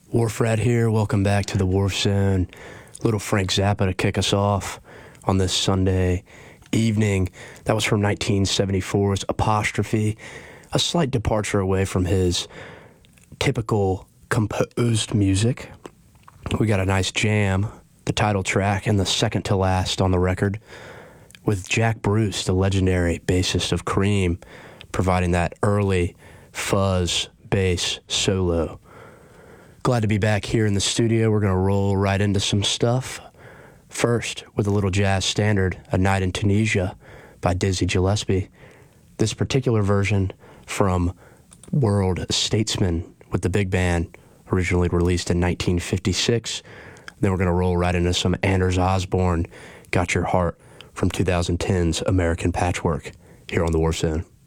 Wharf Rat here. Welcome back to the Wharf Zone. Little Frank Zappa to kick us off on this Sunday evening. That was from 1974's Apostrophe, a slight departure away from his typical composed music. We got a nice jam, the title track and the second to last on the record, with Jack Bruce, the legendary bassist of Cream, providing that early fuzz bass solo. Glad to be back here in the studio. We're going to roll right into some stuff. First, with a little jazz standard, A Night in Tunisia by Dizzy Gillespie. This particular version from World Statesman with the big band, originally released in 1956. Then we're going to roll right into some Anders Osborne, Got Your Heart, from 2010's American Patchwork, here on the Wharf Zone.